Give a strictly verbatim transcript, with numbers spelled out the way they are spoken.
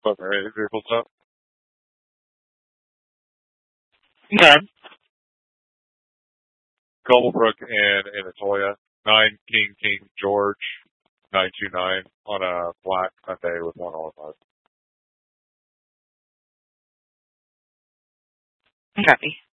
What vehicles up? Okay. Cobblebrook and Anatolia. Nine King King George. Nine two nine on a black Hyundai with one all five. Copy.